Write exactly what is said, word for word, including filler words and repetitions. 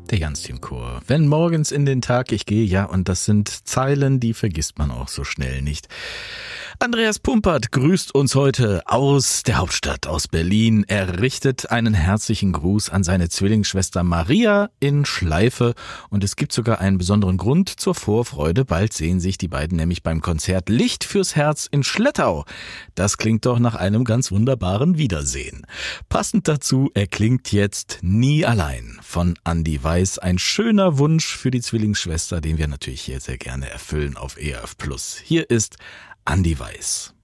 Der Janschen-Chor. Wenn morgens in den Tag ich gehe, ja, und das sind Zeilen, die vergisst man auch so schnell nicht. Andreas Pumpert grüßt uns heute aus der Hauptstadt, aus Berlin. Er richtet einen herzlichen Gruß an seine Zwillingsschwester Maria in Schleife. Und es gibt sogar einen besonderen Grund zur Vorfreude. Bald sehen sich die beiden nämlich beim Konzert Licht fürs Herz in Schlettau. Das klingt doch nach einem ganz wunderbaren Wiedersehen. Passend dazu erklingt jetzt Nie allein von Andi Weiß. Ein schöner Wunsch für die Zwillingsschwester, den wir natürlich hier sehr gerne erfüllen auf E R F Plus. Hier ist Andi Weiß.